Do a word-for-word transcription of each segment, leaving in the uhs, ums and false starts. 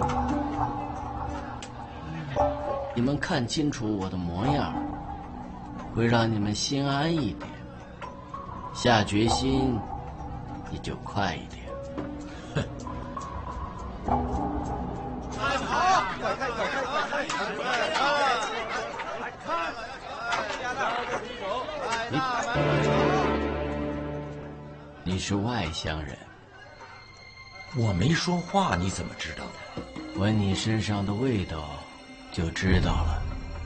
你们看清楚我的模样，会让你们心安一点，下决心也就快一点。哼。你是外乡人， 我没说话，你怎么知道的？ 闻你身上的味道就知道了。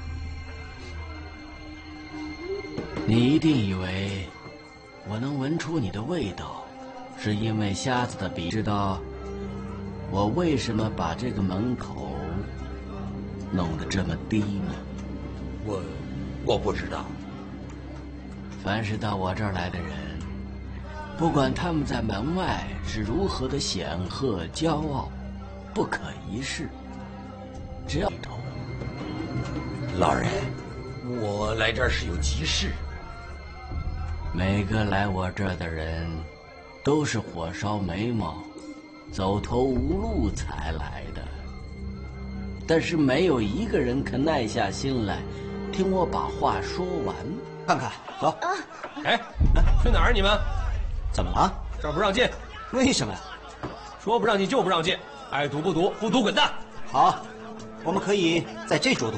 你一定以为我能闻出你的味道，是因为瞎子的鼻。知道我为什么把这个门口弄得这么低吗？ 我我不知道。 凡是到我这儿来的人，不管他们在门外是如何的显赫骄傲、不可一世，只要老人，我来这儿是有急事。 每个来我这儿的人，都是火烧眉毛、走投无路才来的，但是没有一个人肯耐下心来，听我把话说完。 看看，走。 啊！ 哎，去哪儿你们？ 怎么了？ 这儿不让进。 为什么呀？ 说不让进就不让进，爱赌不赌，不赌滚蛋。 好，我们可以在这桌赌。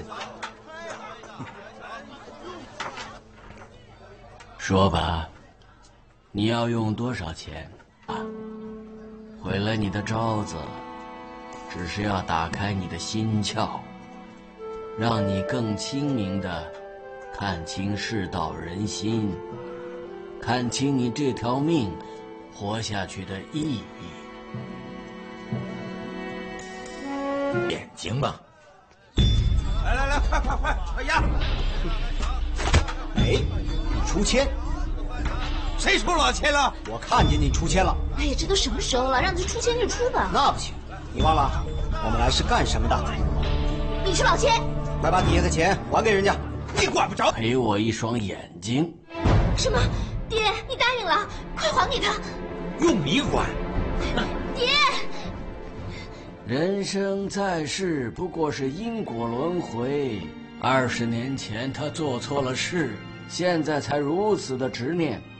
说吧，你要用多少钱啊？毁了你的招子，只是要打开你的心窍，让你更清明的看清世道人心，看清你这条命活下去的意义。 眼睛嘛！ 来来来，快快快，快压！ 哎，你出千。 谁出老千了？ 我看见你出千了。 哎呀，这都什么时候了，让他出千就出吧。 那不行，你忘了我们来是干什么的？ 你是老千， 快把底下的钱还给人家。 你管不着。 赔我一双眼睛。 什么？爹，你答应了，快还给他。 用你管？ 爹。 人生在世不过是因果轮回，二十年前他做错了事，现在才如此的执念。